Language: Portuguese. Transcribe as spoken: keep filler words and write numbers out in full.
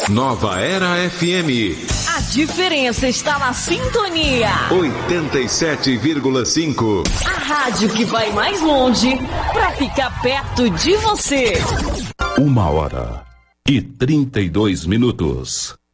Nova Era F M. A diferença está na sintonia. oitenta e sete vírgula cinco. A rádio que vai mais longe para ficar perto de você. Uma hora e trinta e dois minutos.